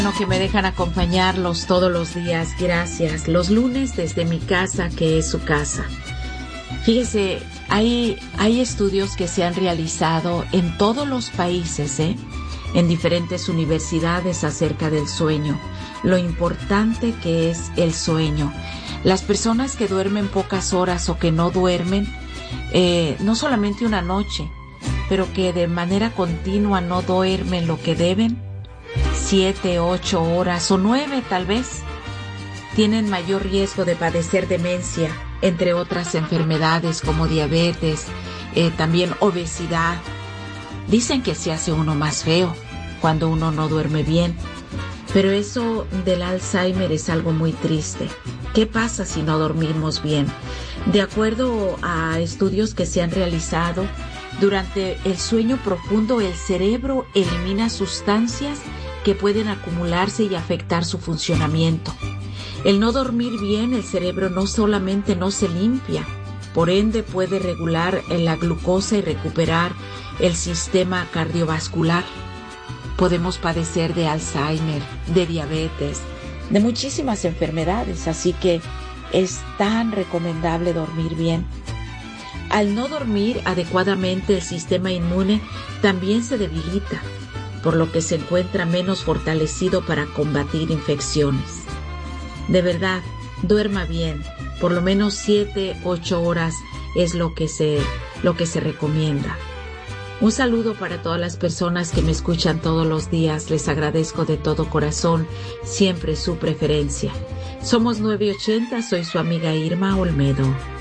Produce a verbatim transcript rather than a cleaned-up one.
Que me dejan acompañarlos todos los días, gracias. Los lunes desde mi casa, que es su casa. Fíjese, hay, hay estudios que se han realizado en todos los países, ¿eh? En diferentes universidades acerca del sueño, lo importante que es el sueño. Las personas que duermen pocas horas o que no duermen, eh, no solamente una noche, pero que de manera continua no duermen lo que deben, siete, ocho horas o nueve tal vez, tienen mayor riesgo de padecer demencia, entre otras enfermedades como diabetes, eh, también obesidad. Dicen que se hace uno más feo cuando uno no duerme bien, pero eso del Alzheimer es algo muy triste. ¿Qué pasa si no dormimos bien? De acuerdo a estudios que se han realizado, durante el sueño profundo el cerebro elimina sustancias que pueden acumularse y afectar su funcionamiento. El no dormir bien, el cerebro no solamente no se limpia, por ende puede regular la glucosa y recuperar el sistema cardiovascular. Podemos padecer de Alzheimer, de diabetes, de muchísimas enfermedades, así que es tan recomendable dormir bien. Al no dormir adecuadamente, el sistema inmune también se debilita, por lo que se encuentra menos fortalecido para combatir infecciones. De verdad, duerma bien, por lo menos siete, ocho horas es lo que se, lo que se recomienda. Un saludo para todas las personas que me escuchan todos los días. Les agradezco de todo corazón siempre su preferencia. Somos nueve ochenta, soy su amiga Irma Olmedo.